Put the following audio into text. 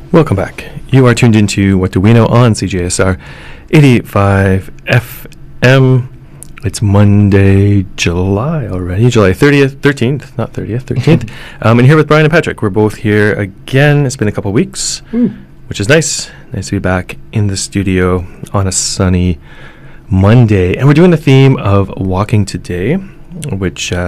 Welcome back. You are tuned into What Do We Know on CJSR 88.5 FM. It's Monday, July already. July 13th, not 30th, 13th. And here with Brian and Patrick. We're both here again. It's been a couple weeks, which is nice. Nice to be back in the studio on a sunny Monday. And we're doing the theme of walking today, which